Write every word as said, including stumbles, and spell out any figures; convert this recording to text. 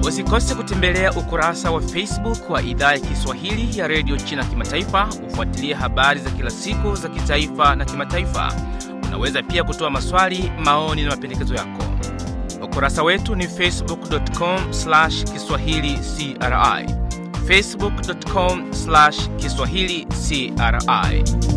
Usikose kutembelea ukurasa wa Facebook wa Idhaa ya Kiswahili ya Radio China Kimataifa, ufuatilie habari za kila siku za kitaifa na kimataifa. Unaweza pia kutoa maswali, maoni na mapendekezo yako. Ukurasa wetu ni facebook dot com slash kiswahili c r i. facebook dot com slash kiswahili c r i.